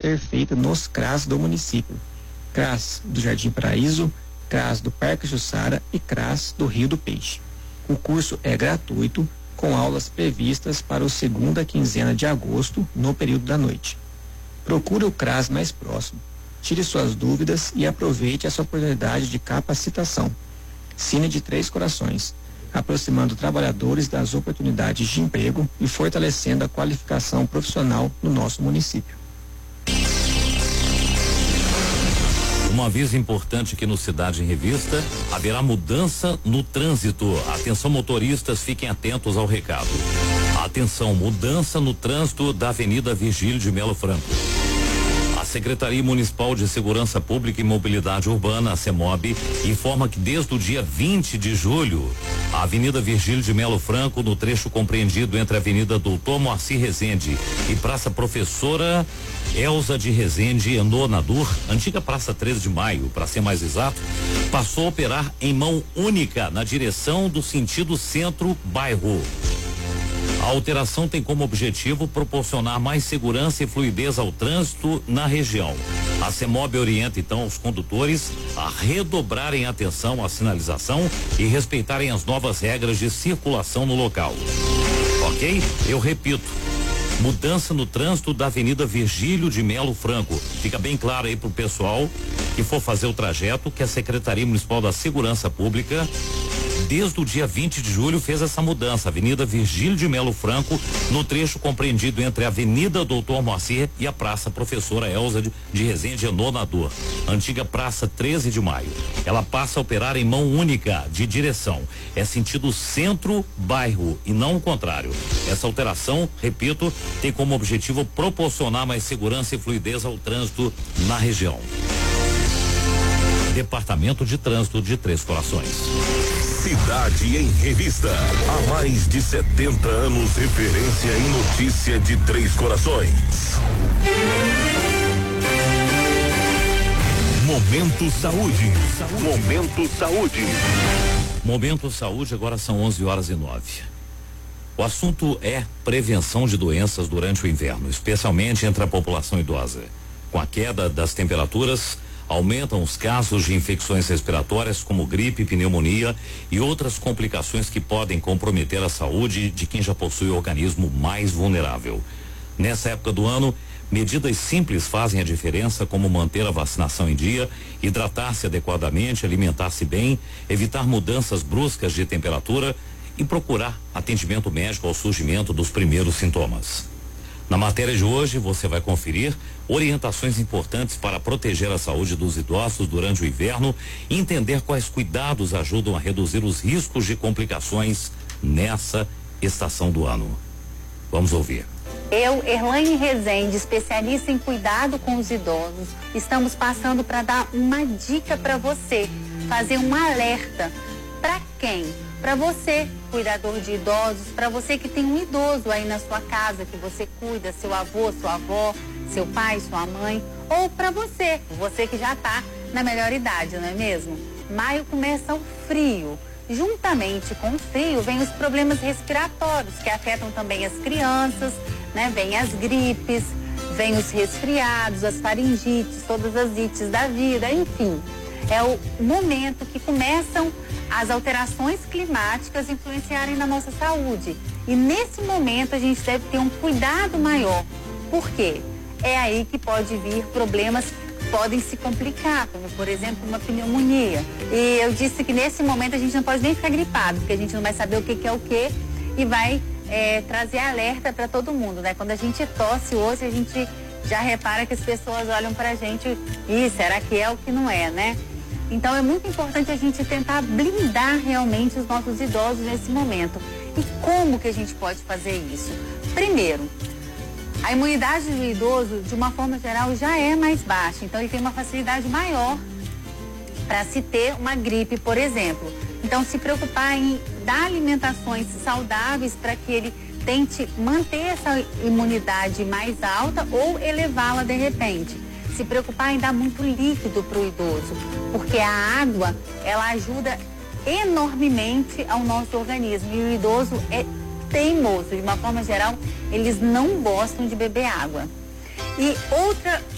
ser feita nos CRAS do município. CRAS do Jardim Paraíso, CRAS do Parque Jussara e CRAS do Rio do Peixe. O curso é gratuito, com aulas previstas para a segunda quinzena de agosto, no período da noite. Procure o CRAS mais próximo, tire suas dúvidas e aproveite essa oportunidade de capacitação. Cine de Três Corações, aproximando trabalhadores das oportunidades de emprego e fortalecendo a qualificação profissional no nosso município. Um aviso importante aqui no Cidade em Revista: haverá mudança no trânsito. Atenção, motoristas, fiquem atentos ao recado. Atenção, mudança no trânsito da Avenida Virgílio de Melo Franco. A Secretaria Municipal de Segurança Pública e Mobilidade Urbana, a CEMOB, informa que desde o dia 20 de julho, a Avenida Virgílio de Melo Franco, no trecho compreendido entre a Avenida Doutor Moacir Rezende e Praça Professora Elza de Rezende Enonadur, antiga Praça 13 de Maio, para ser mais exato, passou a operar em mão única na direção do sentido centro-bairro. A alteração tem como objetivo proporcionar mais segurança e fluidez ao trânsito na região. A CEMOB orienta então os condutores a redobrarem atenção à sinalização e respeitarem as novas regras de circulação no local. Ok? Eu repito. Mudança no trânsito da Avenida Virgílio de Melo Franco. Fica bem claro aí pro pessoal que for fazer o trajeto, que a Secretaria Municipal da Segurança Pública, desde o dia 20 de julho, fez essa mudança. Avenida Virgílio de Melo Franco, no trecho compreendido entre a Avenida Doutor Moacir e a Praça Professora Elza de Rezende Enonadur, antiga Praça 13 de Maio. Ela passa a operar em mão única de direção. É sentido centro-bairro e não o contrário. Essa alteração, repito, tem como objetivo proporcionar mais segurança e fluidez ao trânsito na região. Departamento de Trânsito de Três Corações. Cidade em Revista. Há mais de 70 anos, referência em notícia de Três Corações. Momento Saúde. Momento Saúde. Momento Saúde, agora são 11h09. O assunto é prevenção de doenças durante o inverno, especialmente entre a população idosa. Com a queda das temperaturas, aumentam os casos de infecções respiratórias como gripe, pneumonia e outras complicações que podem comprometer a saúde de quem já possui o organismo mais vulnerável. Nessa época do ano, medidas simples fazem a diferença, como manter a vacinação em dia, hidratar-se adequadamente, alimentar-se bem, evitar mudanças bruscas de temperatura e procurar atendimento médico ao surgimento dos primeiros sintomas. Na matéria de hoje, você vai conferir orientações importantes para proteger a saúde dos idosos durante o inverno e entender quais cuidados ajudam a reduzir os riscos de complicações nessa estação do ano. Vamos ouvir. Eu, Erlaine Rezende, especialista em cuidado com os idosos, estamos passando para dar uma dica para você, fazer um alerta. Para quem? Para você, cuidador de idosos, para você que tem um idoso aí na sua casa, que você cuida, seu avô, sua avó, seu pai, sua mãe, ou para você que já está na melhor idade, não é mesmo? Maio começa o frio. Juntamente com o frio, vem os problemas respiratórios, que afetam também as crianças, né? Vem as gripes, vem os resfriados, as faringites, todas as ites da vida, enfim. É o momento que começam as alterações climáticas influenciarem na nossa saúde. E nesse momento a gente deve ter um cuidado maior. Por quê? É aí que pode vir problemas que podem se complicar, como por exemplo uma pneumonia. E eu disse que nesse momento a gente não pode nem ficar gripado, porque a gente não vai saber o que é o que e vai trazer alerta para todo mundo, né? Quando a gente tosse hoje, a gente já repara que as pessoas olham pra gente e será que é o que não é, né? Então é muito importante a gente tentar blindar realmente os nossos idosos nesse momento. E como que a gente pode fazer isso? Primeiro, a imunidade do idoso, de uma forma geral, já é mais baixa. Então ele tem uma facilidade maior para se ter uma gripe, por exemplo. Então se preocupar em dar alimentações saudáveis para que ele tente manter essa imunidade mais alta ou elevá-la de repente. Se preocupar em dar muito líquido para o idoso, porque a água, ela ajuda enormemente ao nosso organismo. E o idoso é teimoso, de uma forma geral, eles não gostam de beber água. E outra